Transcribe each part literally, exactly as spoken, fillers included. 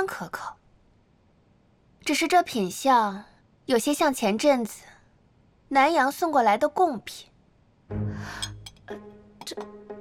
分可口。只是这品相有些像前阵子南阳送过来的贡品。呃，这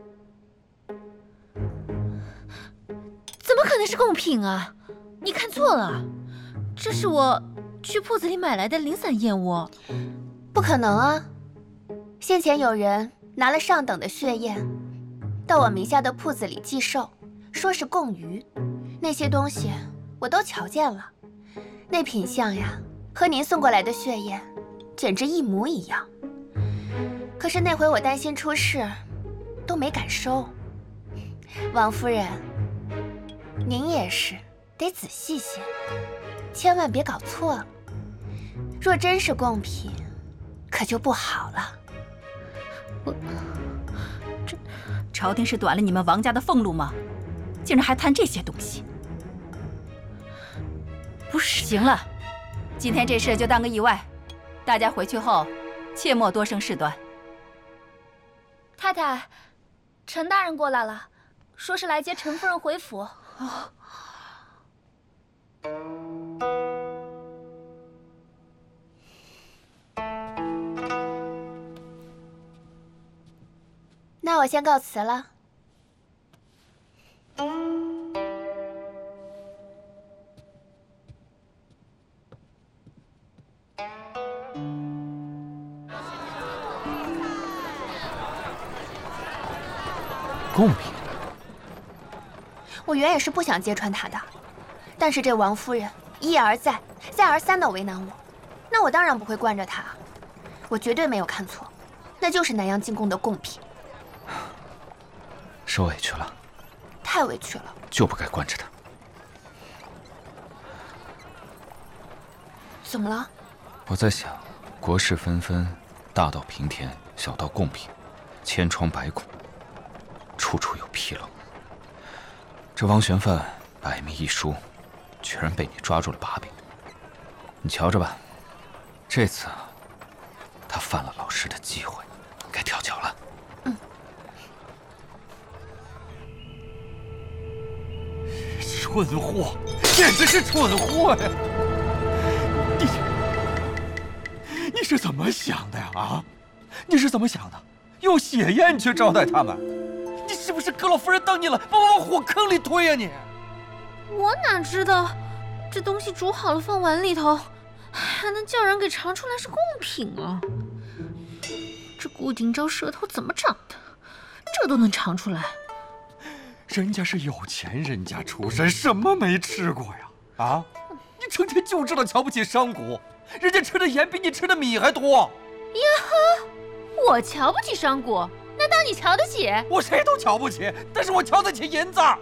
怎么可能是贡品啊？你看错了，这是我去铺子里买来的零散燕窝。 不可能啊！先前有人拿了上等的血燕到我名下的铺子里寄售，说是贡鱼，那些东西我都瞧见了。那品相呀，和您送过来的血燕简直一模一样。可是那回我担心出事，都没敢收。王夫人，您也是得仔细些，千万别搞错了。若真是贡品，可就不好了。 我这朝廷是短了你们王家的俸禄吗？竟然还贪这些东西！ 不是， 行了，今天这事就当个意外，大家回去后切莫多生事端。 太太，陈大人过来了，说是来接陈夫人回府。 哦， 那我先告辞了。 贡品， 我原也是不想揭穿他的，但是这王夫人一而再、再而三的为难我，那我当然不会惯着她。我绝对没有看错，那就是南阳进贡的贡品。 受委屈了， 太委屈了， 就不该惯着他。 怎么了？ 我在想，国事纷纷，大到平田，小到贡品，千疮百孔，处处有纰漏。这王玄范百密一疏，居然被你抓住了把柄。你瞧着吧，这次啊，他犯了老师的忌讳，该跳脚了。 嗯。 蠢货，简直是蠢货呀！你你是怎么想的呀？啊，你是怎么想的？用血燕去招待他们？你是不是阁老夫人当你了，把我往火坑里推呀你？ 我哪知道，这东西煮好了放碗里头，还能叫人给尝出来是贡品啊？这顾鼎昭舌头怎么长的，这都能尝出来？ 人家是有钱人家出身，什么没吃过呀？啊，你成天就知道瞧不起商贾，人家吃的盐比你吃的米还多。 呀呵，我瞧不起商贾，那当你瞧得起？ 我谁都瞧不起，但是我瞧得起银子。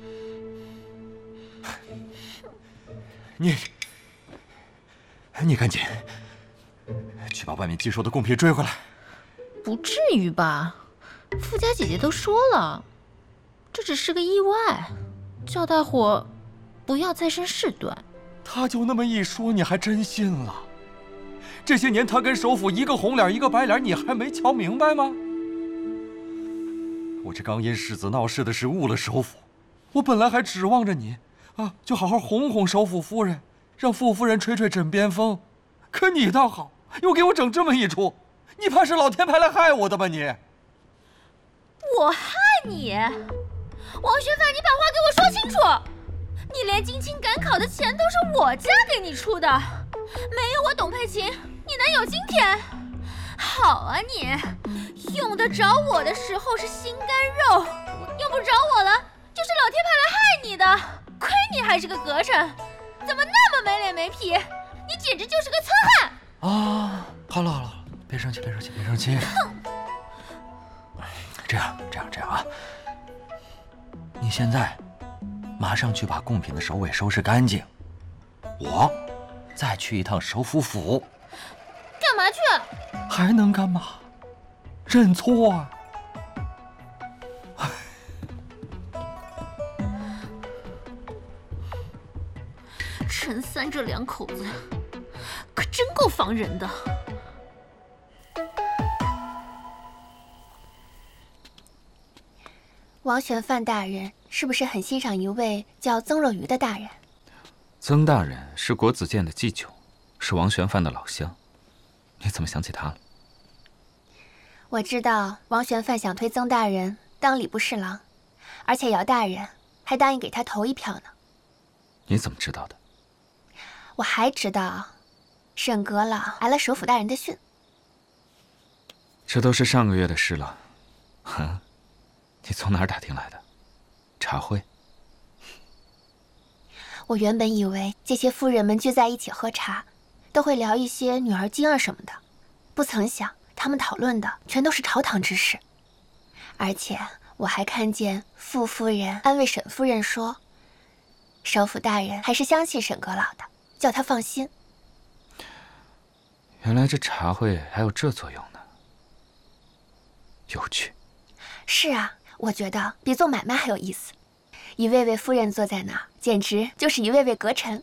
你，你赶紧去把外面寄售的贡品追回来。 不至于吧？富家姐姐都说了，这只是个意外，叫大伙不要再生事端。 他就那么一说，你还真信了？这些年他跟首府一个红脸一个白脸，你还没瞧明白吗？我这刚因世子闹事的事误了首府，我本来还指望着你啊，就好好哄哄首府夫人，让傅夫人吹吹枕边风。可你倒好，又给我整这么一出，你怕是老天派来害我的吧你？ 我害你？王玄范，你把话给我说清楚！你连京清赶考的钱都是我家给你出的，没有我董佩琴，你能有今天？好啊你，用得着我的时候是心肝肉，用不着我了就是老天派来害你的。亏你还是个阁臣，怎么那么没脸没皮？你简直就是个糙汉！ 啊，好了好了好了，别生气别生气别生气。这样这样这样啊，你现在马上去把贡品的首尾收拾干净，我再去一趟首府府。 干嘛去？ 还能干嘛？认错啊！ 陈三这两口子可真够防人的。 王玄范大人是不是很欣赏一位叫曾若愚的大人？ 曾大人是国子监的祭酒，是王玄范的老乡，你怎么想起他了？ 我知道王玄范想推曾大人当礼部侍郎，而且姚大人还答应给他投一票呢。 你怎么知道的？ 我还知道，沈阁老挨了首辅大人的训。 这都是上个月的事了。哼，你从哪儿打听来的？茶会？ 我原本以为这些夫人们聚在一起喝茶，都会聊一些女儿经啊什么的，不曾想他们讨论的全都是朝堂之事。而且我还看见傅夫人安慰沈夫人说，首辅大人还是相信沈阁老的，叫他放心。 原来这茶会还有这作用呢，有趣。 是啊，我觉得比做买卖还有意思。一位位夫人坐在那儿，简直就是一位位阁臣。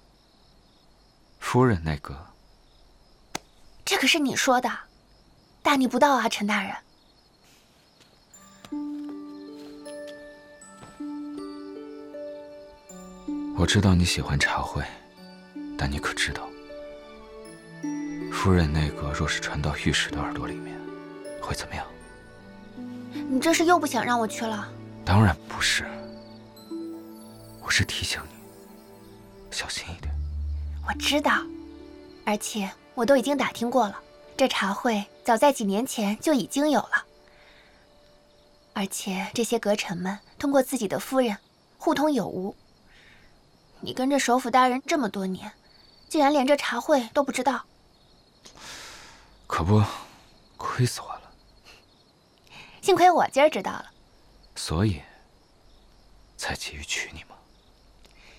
夫人那个， 这可是你说的，大逆不道啊，陈大人。 我知道你喜欢茶会，但你可知道，夫人那个若是传到御史的耳朵里面，会怎么样？ 你这是又不想让我去了？ 当然不是，我是提醒你，小心一点。 我知道，而且我都已经打听过了，这茶会早在几年前就已经有了。而且这些阁臣们通过自己的夫人互通有无。你跟着首辅大人这么多年，竟然连这茶会都不知道， 可不，亏死我了。 幸亏我今儿知道了， 所以才急于娶你嘛。